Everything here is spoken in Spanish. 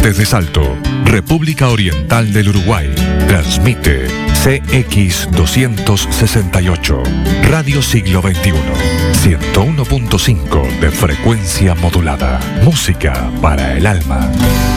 Desde Salto, República Oriental del Uruguay, transmite CX268, Radio Siglo XXI, 101.5 de frecuencia modulada. Música para el alma.